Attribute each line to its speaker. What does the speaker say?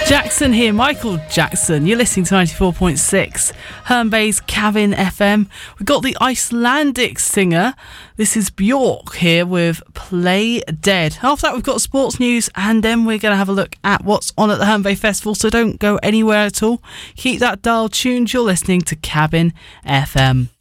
Speaker 1: Jackson here, Michael Jackson. You're listening to 94.6 Herne Bay's Cabin FM. We've got the Icelandic singer. This is Björk here with Play Dead. After that, we've got sports news, and then we're going to have a look at what's on at the Herne Bay Festival, so don't go anywhere at all. Keep that dial tuned. You're listening to Cabin FM.